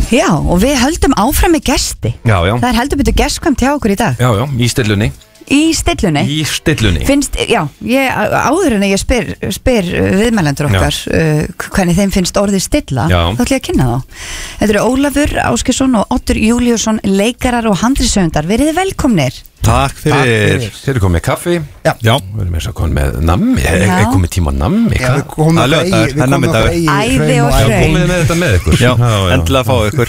Já, og við höldum áfram með gesti. Já. Það heldur betur gestkvæmt hjá okkur í dag. Já, í stillunni. Í stillunni? Finnst, áður en ég spyr viðmælendur okkar hvernig þeim finnst orðið stilla, þá ætlum ég að kynna þá. Þetta eru Ólafur Ásgeirsson og Oddur Júlíusson, leikarar og handritshöfundar. Verið þið velkomnir. Takk fyrir. Þeir eru komið með kaffi. Já. Við erum eins og komið með nammi. Er komið tíma á nammi? Já, við komum með æði og hraun. Komið með þetta með ykkur. Já, endilega að fá ykkur.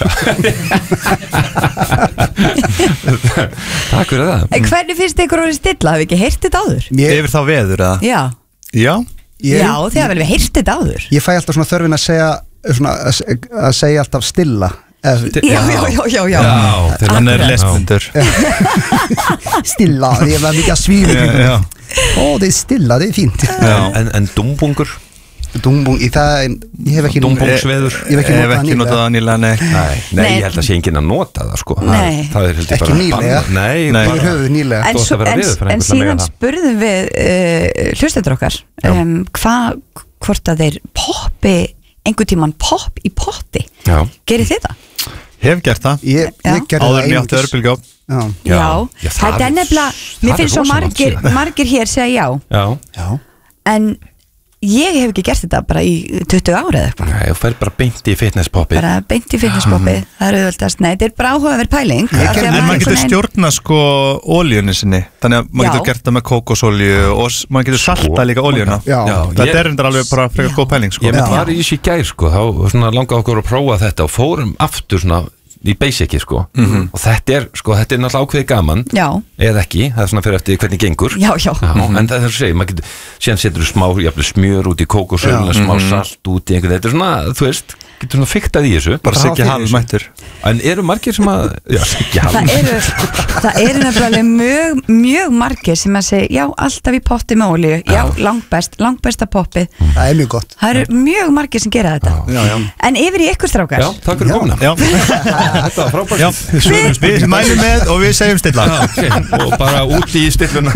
Takk fyrir það. Hvernig finnst ykkur orðið stilla? Hafið ekki heyrt þetta áður? Yfir þá veður, eða? Já. Já, þið hafið vel heyrt þetta áður. Ég fæ alltaf svona þörfin að segja alltaf stilla. Já. Hann lesblindur. Stilla, ég var mikið að svíða. Það stilla, það fínt. En dumbungur? Dumbung, ég hef ekki Dumbungsveður? Ég hef ekki notað það nýlega, nei, ég held að sé enginn að nota það, sko. Nei. Það er ekki nýlega. Nei, nýlega. En síðan spurðum við hlustendur okkar hvort að þeir poppi einhvern tímann popp í potti. Gerið þið það? Hef gert það. Ég gerði það áður en ég átti örbylgju. Já, þetta er nefnilega, mér finnst svo margir hér segja já. En ég hef ekki gert þetta bara í 20 ára eða eitthvað. Nei, þú fær bara beint í fitnesspoppi. Það er auðvöldast. Nei, þetta er bara áhugaverð pæling. En maður getur stjórna sko ólíunni sinni. Þannig að maður getur gert það með kókosólíu og maður getur salta líka ólíuna. Þetta er endur alveg bara frekar góð pæling, sko. Ég var í þessu í gær, sko. Þá langaði okkur að prófa þetta og fórum aftur svona í basici, sko. Og þetta er náttúrulega ákveðið gaman. Eða ekki, það er svona fyrir eftir hvernig gengur. Já. En það er að segja, maður getur, síðan setur þú smá smjör út í kókosöluna, smá salt út í einhvern, þetta er svona, þú veist, getur svona fiktað í þessu. Bara Siggi Hall mættur. En eru margir sem að, Siggi Hall. Það eru nefnilega mjög margir sem að segja, já, alltaf í potti með olíu, já, langbesta poppið. Það er mjög gott. Það eru mjög margir sem gera þetta. En yfir í ykkur strákar. Já, takk fyrir komuna. Þetta var frábært. Við mælum með og við segjum stilla. Og bara úti í stilluna.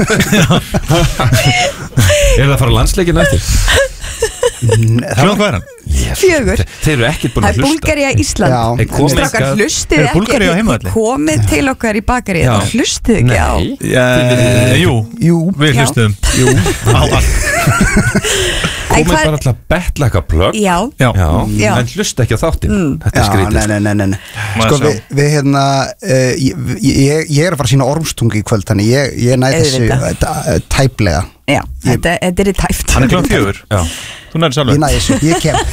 Er það að fara landsleikin eftir? Hvað er hann? 4. Þeir eru ekkert búin að hlusta. Það er Búlgaría Ísland. Strákar, hlustið ekki. Komið til okkar í bakaríu. Hlustið ekki á. Jú, við hlustum. Á allt. Komið bara alltaf betla eitthvað plögg. Já. En hlusta ekki á þáttinn. Þetta er skrítið. Nei. Sko við hérna ég er að fara að sína Ormstungu í kvöld, þannig ég næði þessu tæplega. Já, þetta er tæft. Hann er klokkan 4. Já. Þú nærði sjálfur. Ég næði þessu, ég kem.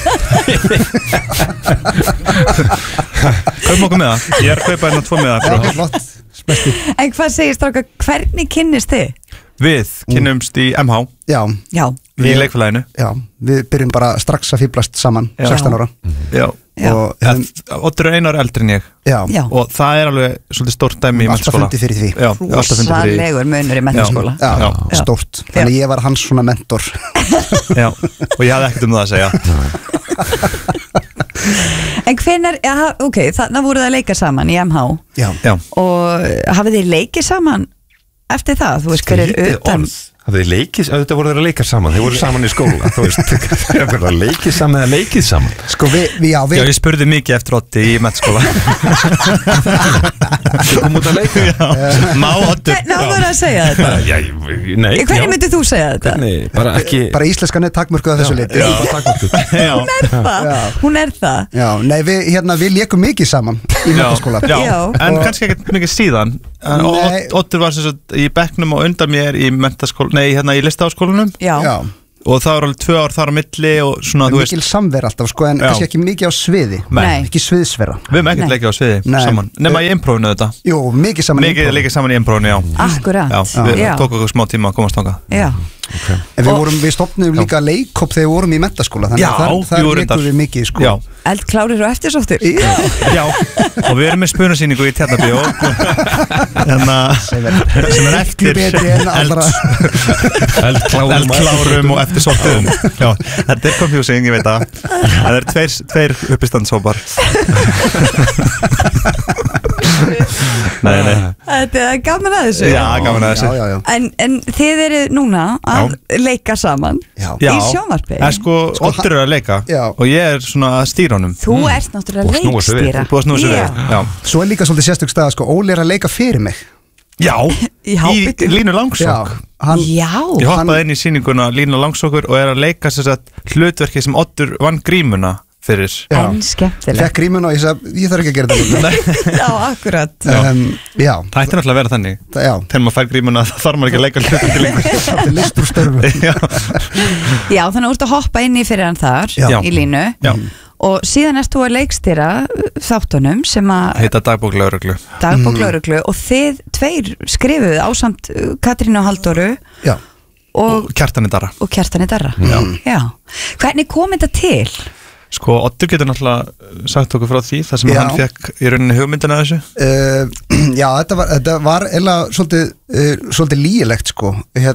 Kaupum okkur með það. Ég er að kaupa hérna 2 með það. Flott, spæsti. En hvað segir strákar, hvernig kynnist þið? Við kynnumst í MH. Já. Í leikfélaginu. Já, við byrjum bara strax að fíblast saman, 16 ára. Já. Oddur er 1 ára eldri en ég. Já. Og það er alveg svolítið stórt dæmi í menntaskóla. Alltaf fundið fyrir því. Já, alltaf fundið fyrir því. Sannlegur munur í menntaskóla. Já, stórt. Þannig ég var hans svona mentor. Já, og ég hafði ekkert það að segja. En hvenær, þannig voruð það að leika saman í MH. Já. Og hafið þið leikið saman eftir það? Þú veist hver er utan... Hafið þið leikið, þetta voru þeir að leika saman. Þeir voru saman í skóla. Þú veist, þeir voru að leikið saman eða leikið saman. Sko Já, ég spurði mikið eftir Oddi í menntaskóla. Þú kom út að leika? Má Oddur. Ná voru að segja þetta? Nei. Hvernig myndið þú segja þetta? Nei, bara ekki. Bara íslenskan er takmörkuð að þessu leiti. Já, takmörkuð. Hún er það. Já, nei, við lékum mikið saman í menntaskóla. Já, en kannski ekkert mikið síðan. Oddur var sem sagt í bekknum og undan mér í menntaskóla, nei, hérna í listaháskólanum. Já. Og það var alveg 2 ár þar á milli og svona, þú veist. Mikil samver alltaf, sko, en kannski ekki mikið á sviði. Nei. Ekki sviðsvera. Við höfum ekkert leikið á sviði saman. Nefna í imprófinu þetta. Jú, mikið saman í imprófinu. Mikið leikið saman í imprófinu, já. Akkurat. Já, við tókum okkur smá tíma að komast þangað. Já. En við stofnum líka leikhóp þegar við vorum í menntaskóla, þannig að það leikum við mikið, sko. Já. Eldklárir og eftirsóttir. Já, og við erum með spunasýningu í Tjarnarbíó sem er eftir eldklárum og eftirsóttum. Já, þetta er confusing, ég veit það. Það er tveir uppistandshópar. Nei. Þetta er gaman að þessu. Já, gaman að þessu. En þið eru núna að leika saman í sjónvarpi. Sko, Oddur er að leika og ég er svona að stýra honum. Þú ert náttúrulega leikstýra. Búið að snúa sér við. Svo er líka svolítið sérstök stað, sko, Óli er að leika fyrir mig. Já, í Línu Langsokk. Ég hoppaði inn í sýninguna Línu Langsokkur og er að leika hlutverki sem Oddur vann grímuna fyrir. En skemmtilegt. Fekk grímuna og ég sagði, ég þarf ekki að gera þetta. Já, akkurat. Já. Það ætti náttúrulega að vera þannig. Þegar maður fær grímuna þá þarf maður ekki að leika hlutverki lengur. Það er list úr störfu. Já, þannig að þú ert að hoppa inn í fyrir hann þar í Línu. Já. Og síðan ert þú að leikstýra þáttunum sem að heita Dagbók Lögreglu og þið tveir skrifuðu ásamt Katrínu og Halldóru og Kjartani Darra Já. Hvernig kom þetta til? Sko, Oddur getur náttúrulega sagt okkur frá því þar sem hann fekk í rauninni hugmyndina þessu Já, þetta var eiginlega svolítið lýgilegt sko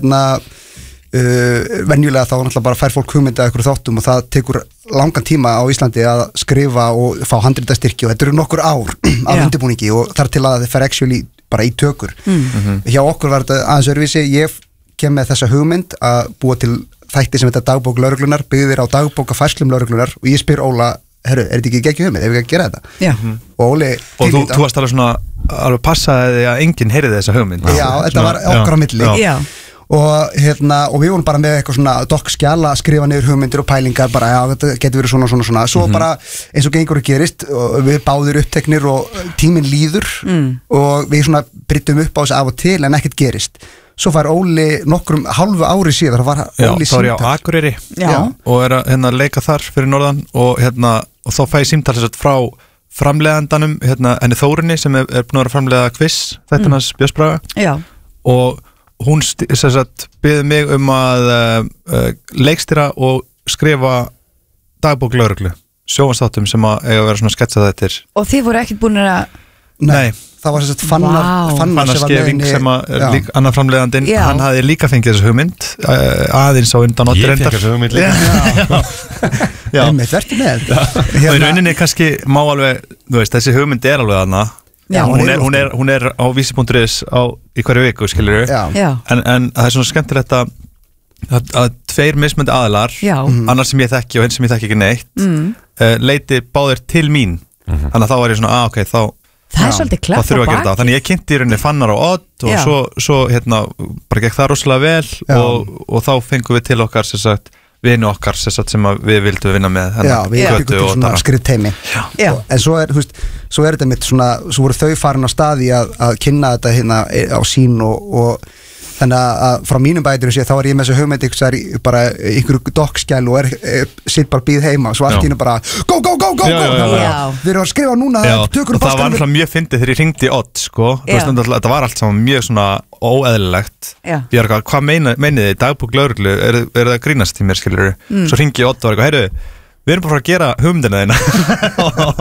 venjulega þá náttúrulega bara fær fólk hugmynda ykkur þáttum og það tekur langan tíma á Íslandi að skrifa og fá handritastyrki og þetta eru nokkur ár af undirbúningi og þar til að það fer actually bara í tökur hjá okkur var þetta aðeins öðruvísi ég kem með þessa hugmynd að búa til þætti sem þetta Dagbók Lögreglunar byggðir á dagbókafærslum Lögreglunar og ég spyr Óla, herru, er þetta ekki geggjum hugmynd, ef við ekki að gera þetta og Óli og þú varst alveg svona, alveg passaði því að enginn heyrði þessa hugmynd Já, þetta var okkar á milli og við vorum bara með eitthvað svona dokkskjala að skrifa niður hugmyndir og pælingar bara, já, þetta getur verið svona svo bara eins og gengur að gerist og við báðir uppteknir og tíminn líður og við svona bryttum upp á þessu af og til en ekkert gerist svo fær Óli nokkrum hálfu ári síðar var Óli þá er ég á Akureyri og er að leika þar fyrir norðan og þá fæ ég símtal frá framleiðandanum henni Þórunni sem er búin að framleiða quiz þættinans Björns Braga og hún biður mig að leikstýra og skrifa Dagbók Lögreglu sjónvarpsþáttum sem eiga að vera svona sketsaþættir og þið voru ekkert búin að Nei, það var Fannar Skeving sem er annar framleiðandinn hann hafði líka fengið þessu hugmynd aðeins á undan Oddur Ég fekk þessu hugmynd líka Einmitt, verður með og í rauninni kannski má alveg þessi hugmynd er alveg þarna hún er á vísi.is í hverju viku, skilur en það er svona skemmtilegt að tveir mismöndi aðilar annar sem ég þekki og einn sem ég þekki ekki neitt leiti báðir til mín þannig að þá var ég svona, ok, þá það er svolítið klapp á baki þannig ég kynnti í rauninni Fannar og Odd og svo bara gekk það rosalega vel og þá fengum við til okkar vini okkar sem við vildum vinna með við byggum til svona skrifteimi en svo er þetta mitt svona svo voru þau farin á staði að kynna þetta á sín og þannig að frá mínum bætur þá er ég með þessu hugmynd bara einhverju dokkskjæl og sitt bara býð heima og svo allt hérna bara go við erum að skrifa núna og það var náttúrulega mjög fyndið þegar ég ringdi Odd þetta var allt saman mjög svona óeðlilegt ég er eitthvað, hvað meinið þið Dagbók Lögreglu, er það að grínast í mér skilur svo ringi ég Odd og var eitthvað, heyrðu við erum bara að gera hugmyndina þína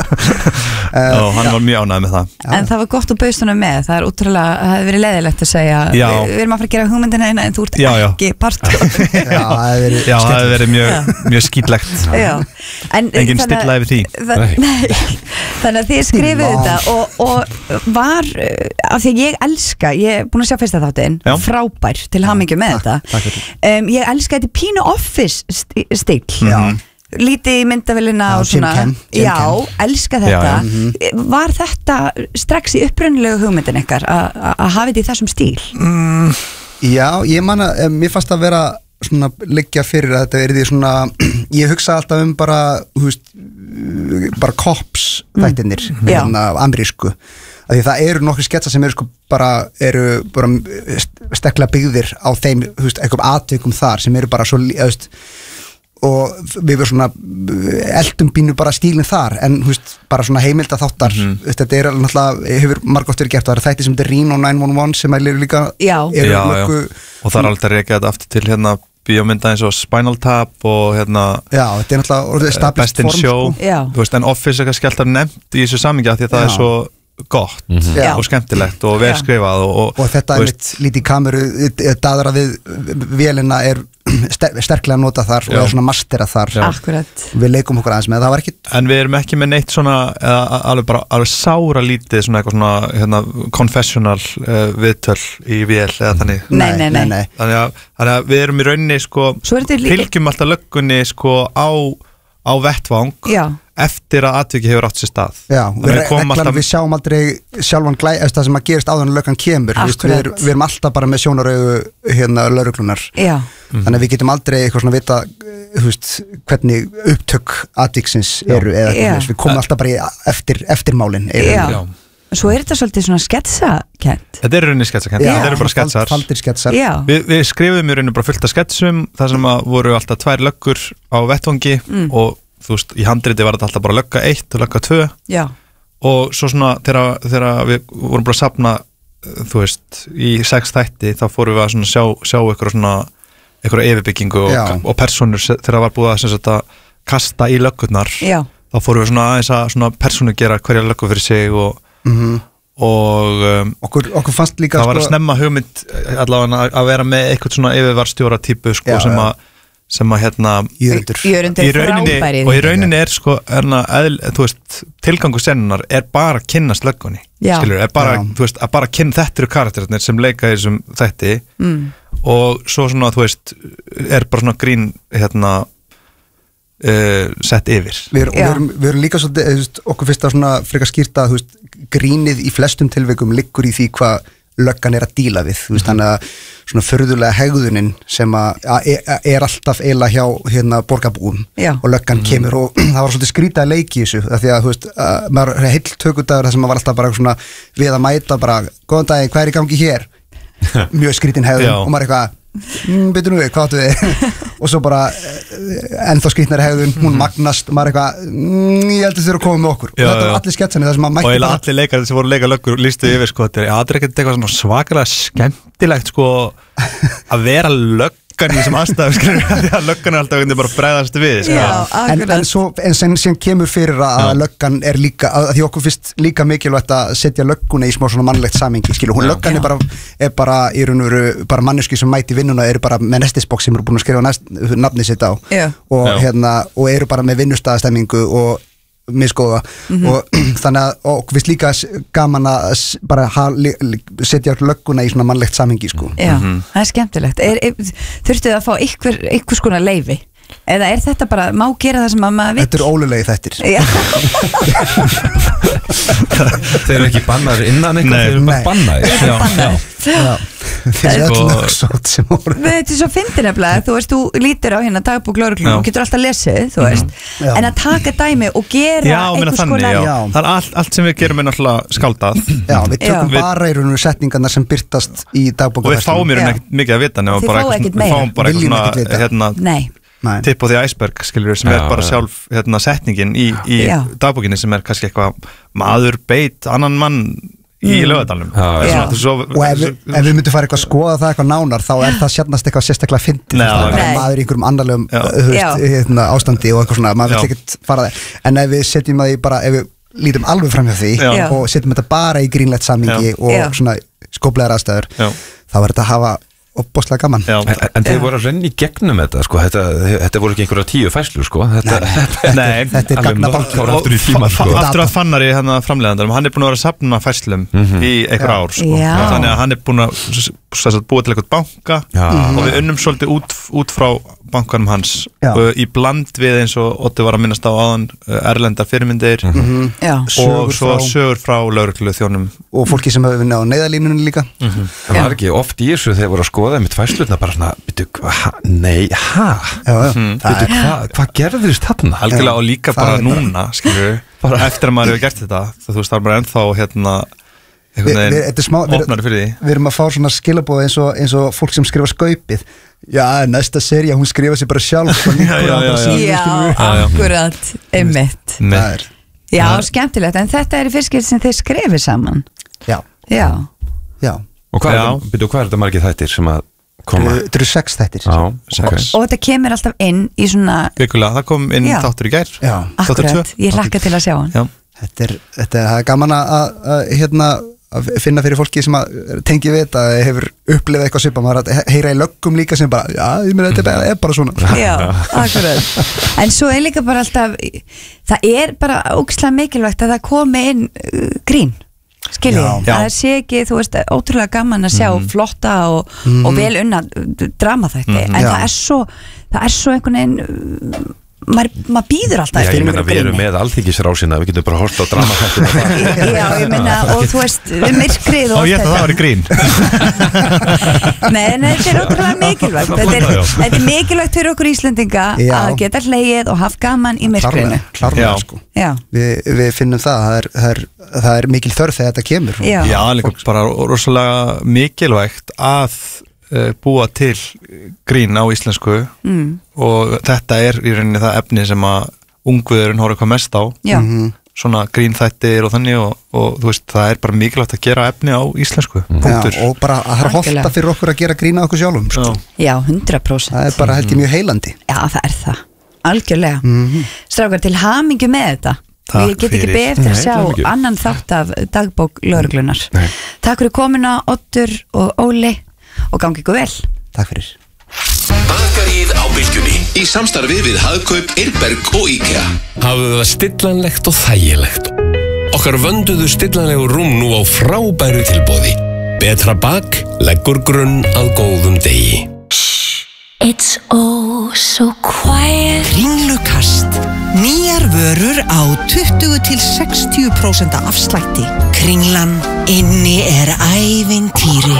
og hann var mjög ánægð með það en það var gott að bauðst honum með það er útrúlega, það hefði verið leiðilegt að segja við erum að fara að gera hugmyndina þína en þú ert ekki part það hefði verið mjög skítlegt engin stillaði við því þannig að þið skrifuðu þetta og var af því að ég er búin að sjá fyrsta þáttinn frábær til hamingju með þetta ég elska þetta pínu office stíl lítið í myndavélina og svona elska þetta var þetta strax í upprunalegu hugmyndin ykkar að hafa þetta í þessum stíl? Já, ég man að mér fannst að vera svona liggja fyrir að þetta er því svona ég hugsa alltaf bara bara cops þættirnir amerísku því það eru nokkri sketsa sem eru bara stekla byggðir á þeim einhverjum atvikum þar sem eru bara svo og við verðum svona eldum bínu bara stílinn þar en bara svona heimilda þáttar þetta er náttúrulega, hefur margótt verið gert það eru þætti sem þetta er Reno 911 sem eru líka og það er alltaf reykjað aftur til bíómynda eins og Spinal Tap og þetta er náttúrulega Best in Show en Office er kannski alltaf nefnt í þessu samingja því það er svo gott og skemmtilegt og vel skrifað og þetta er mitt lítið kameru daðra við vélina er sterklega nota þar og er svona mastera þar. Akkurat. Við leikum okkur aðeins með, það var ekki. En við erum ekki með neitt svona, alveg sára lítið svona eitthvað svona, confessional viðtöl í vél eða þannig. Nei. Þannig að við erum í rauninni, sko, fylgjum alltaf löggunni, sko, á vettvang. Já. Eftir að atviki hefur átt sér stað. Já, við sjáum aldrei sjálfan það sem að gerist áður en löggan kemur. Við erum alltaf bara með sjónaraugu lögreglunar. Já. Þannig að við getum aldrei eitthvað svona vita hvernig upptök atviksins eru eða við komum alltaf bara eftirmálin. Já. Svo er þetta svolítið svona sketsakent. Þetta er rauninni sketsakent. Þetta eru bara sketsar. Faldir sketsar. Við skrifum í rauninni bara fullt af sketsum þar sem að voru alltaf 2 löggur á vettvangi og þú veist, í handriti var þetta alltaf bara lögga 1 og lögga 2. Já. Og svo svona þegar við vorum bara að safna, þú veist, í 6 þætti þá fórum við að svona sjá eitthvað yfirbyggingu og personur þegar það var búið að kasta í löggurnar. Já. Þá fórum við svona aðeins að svona personu gera hverja löggu fyrir sig og okkur fannst líka það var að snemma hugmynd allavega að vera með eitthvað svona yfirvarstjóra típu sko, sem að Jörundur í rauninni er sko þú veist, tilgangu sennunar er bara að kynnast löggunni, skilur, er bara þú veist, að bara kynna, þetta eru karakterarnir sem leika í þessum þætti og svo svona, þú veist, er bara svona grín sett yfir. Við erum líka svolítið, okkur finnst það svona frekar skýrt að, þú veist, grínið í flestum tilvikum liggur í því hvað löggan er að díla við, þú veist, þannig að svona förðulega hegðunin sem er alltaf eiginlega hjá borgarbúum og löggan kemur og það var svolítið skrítið leiki í þessu, því að, þú veist, maður er heill tökudagur þar sem maður var alltaf bara svona við að mæta bara, góðan daginn, hvað er í gangi hér? Mjög skrítin hegðun og maður eitthvað byrju nú við, hvað áttu við? Og svo bara ennþá skrítnari hegðun, hún magnast maður eitthvað, ég held að þið eru að koma með okkur og þetta var allir sketsanir þar sem maður mætti og allir leikar sem voru að leika löggur lístu yfir sko, þetta er ekkert eitthvað svona svakalega skemmtilegt sko að vera löggan í þessum aðstæðum því að löggan er alltaf bara bregðast við sko. en sem kemur fyrir að löggan er líka, að því okkur fyrst líka mikilvægt að setja lögguna í smá svona mannlegt samhengi, skilu, hún löggan er bara í raun og veru bara manneski sem mæti vinnuna, eru bara með nestisboks sem eru búin að skrifa nafni sitt á og eru bara með vinnustæðastemmingu og misgóða og þannig að okkur finnst líka gaman að bara setja lögguna í svona mannlegt samhengi sko. Já, það er skemmtilegt. Þurftu að fá einhvers konar leyfi? Eða er þetta bara, má gera það sem að maður vill? Þetta er ólulegi þættir. Þeir eru ekki bannaður innan eitthvað, þeir eru bara bannaðir. Þeir eru öll lögsótt sem voru. Þetta er svo fyndið nefnilega, þú veist, þú lítir á hérna dagbók lögreglunnar og getur alltaf lesið, þú veist, en að taka dæmi og gera einhvers konar. Það er allt sem við gerum er náttúrulega skáldað. Já, við tökum bara í raun og setningarna sem birtast í dagbók. Og við fáum í raun ekkert mikið að vita, við fáum bara eitthvað tipp á því iceberg, skiljur, sem er bara sjálf setningin í dagbókinni sem er kannski eitthvað maður beit annan mann í Laugardalnum og ef við myndum fara eitthvað að skoða það eitthvað nánar þá er það sjálfnast eitthvað sérstaklega fyndið maður í einhverjum annarlegum ástandi og eitthvað svona, maður vill ekkert fara það, en ef við setjum það í bara, ef við lítum alveg fram hjá því og setjum þetta bara í grínlegt samhengi og svona skóplegar aðstæður, þá er þetta að hafa opbóðslega gaman. En þeir voru að renna í gegnum þetta, sko, þetta voru ekki einhverja 10 færslur, sko. Þetta er gagnabank. Aftur að Fannar í framleiðandarum, hann er búin að vera að safna færslum í einhver ár, sko. Þannig að hann er búin að búa til eitthvað banka og við unnum svolítið út frá bankanum hans í bland við eins og Otti var að minnast á áðan erlendar fyrirmyndir og svo sögur frá lögreglu þjónum og fólki sem hefur vinnað á neyðarlínunum líka. Það var ekki oft í þessu þegar voru að skoða mitt færslutna bara svona, hvað gerðist þarna? Algjörlega og líka bara núna, skilur eftir að maður hefur gert þetta, þú veist, það er bara ennþá opnari fyrir því. Við erum að fá svona skilabóð eins og fólk sem skrifa skaupið. Já, næsta sería, hún skrifa sér bara sjálf akkurat, einmitt. Já, skemmtilegt, en þetta er í fyrst sem þeir skrifið saman. Já. Og hvað er þetta margir þættir sem að koma? Þetta eru 6 þættir. Og þetta kemur alltaf inn í svona vikulega, það kom inn þáttur í gær. Akkurat, ég hlakka til að sjá hann. Þetta er gaman að að finna fyrir fólki sem að tengi við þetta, hefur upplifað eitthvað svipa, maður að heyra í löggum líka sem bara, já, ég meina þetta er bara svona. Já, akkurat. En svo er líka bara alltaf, það bara ógeðslega mikilvægt að það komi inn grín, skiljið, það sé ekki, þú veist, ótrúlega gaman að sjá flotta og vel unna dramaþætti, en það er svo einhvern veginn, maður býður alltaf eftir einhverju gríni. Við erum með alþingisrásina, við getum bara hort á dramaþættina. Já, ég meina, og þú veist, við myrkrið og allt þetta. Það var í grín. Nei, þetta er ótrúlega mikilvægt. Þetta er mikilvægt fyrir okkur Íslendinga að geta hlegið og haft gaman í myrkrinu. Klárlega, sko. Við finnum það er mikil þörf þegar þetta kemur. Já, líka bara rosalega mikilvægt að búa til grín á íslensku og þetta er í rauninni það efni sem að ungviðurinn horfa hvað mest á svona grínþættir og þannig og þú veist, það er bara mikilvægt að gera efni á íslensku. Og bara að það er holta fyrir okkur að gera grín á okkur sjálfum, sko. Já, 100%. Það er bara held ég mjög heilandi. Já, það er það, algjörlega. Strákar, til hamingju með þetta. Ég get ekki beðið eftir að sjá annan þátt af dagbók lögreglunar. Takk fyrir komuna, Oddur og Óli, og gangi ykkur vel. Takk fyrir. Bakaríið á Bylgjunni í samstarfi við Hagkaup, Eirberg og IKEA. Hafðu það stillanlegt og þægilegt. Okkar vönduðu stillanlegu rúm nú á frábæru tilboði. Betra bak leggur grunn að góðum degi. It's oh so quiet. Kringlukast. Nýjar vörur á 20-60% afslætti. Kringlan, inni er ævintýri.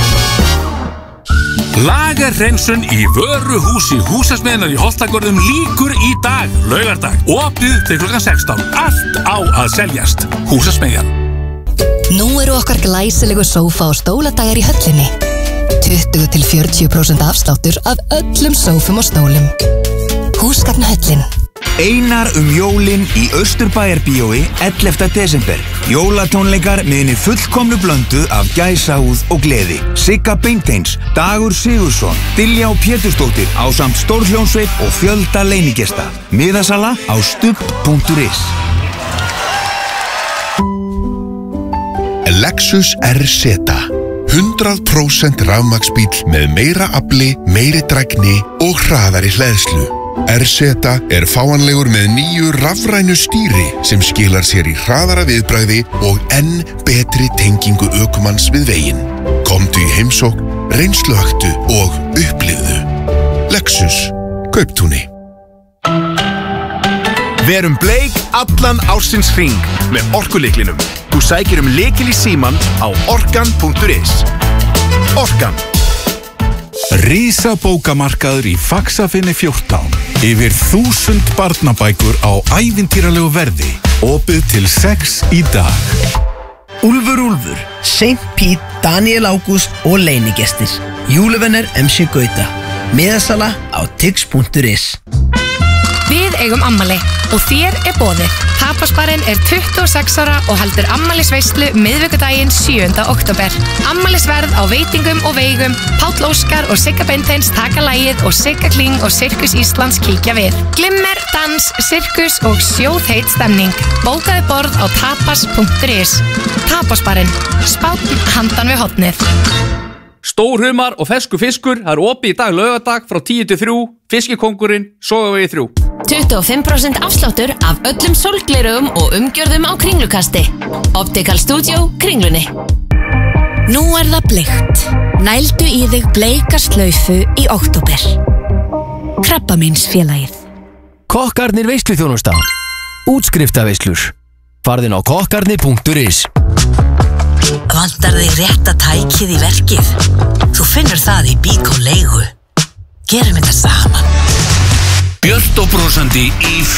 Lagerhreinsun í vöruhúsi Húsasmiðjunnar í Holtagörðum lýkur í dag, laugardag, opið til klukkan 16. Allt á að seljast. Húsasmiðjan. Nú eru okkar glæsilegu sófa og stóladagar í höllinni. 20-40% afsláttur af öllum sófum og stólum. Húsgagnahöllin. Einar jólin í Austurbæjarbíói 11. desember. Jólatónleikar með henni fullkomnu blöndu af gæsahúð og gleði. Sigga Beinteins, Dagur Sigursson, Diljá Pétursdóttir ásamt stórhljómsveit og fjölda leinigesta. Miðasala á stubb.is. Lexus RZ 100% rafmagnsbíll með meira afli, meiri drægni og hraðari hleðslu. RZ er fáanlegur með nýju rafrænu stýri sem skilar sér í hraðara viðbragði og enn betri tengingu ökumanns við veginn. Komdu í heimsókn, reynsluhaktu og upplifðu. Lexus, Kauptúni. Verum bleik allan ársins hring með orkulyklinum. Þú sækir lykil í síman á orkan.is. Orkan. Risabókamarkaður í Faxafinni 14. Yfir 1000 barnabækur á ævintýralegu verði. Opið til 6 í dag. Úlfur, Saint Pete, Daniel Ágúst og leinigestir. Júluvenner MC Gauta. Miðasala á tix.is. Við eigum ammali og þér er boðið. Tapasbarinn er 26 ára og heldur ammælisveislu miðvikudaginn 7. október. Ammælisverð á veitingum og veigum. Páll Óskar og Sigga Beinteins taka lagið og Sigga Kling og Sirkus Íslands kíkja við. Glimmer, dans, sirkus og sjóðheit stemning. Bókaði borð á tapas.is. Tapasbarinn. Spánn handan við hornið. Stórhumar og fersku fiskur, það er opið í dag laugardag frá 10 til 3, Fiskikóngurinn, Sogavegi 3. 25% afsláttur af öllum sólglerugum og umgjörðum á Kringlukasti. Optical Studio, Kringlunni. Nú er það bleikt. Nældu í þig bleika slaufu í október. Krabbameinsfélagið. Kokkarnir veisluþjónusta. Útskriftarveislur. Farðin á kokkarnir.is. Vantar þig rétta tækið í verkið? Þú finnur það í Bíkó leigu. Gerum þetta saman. Björt og brosandi í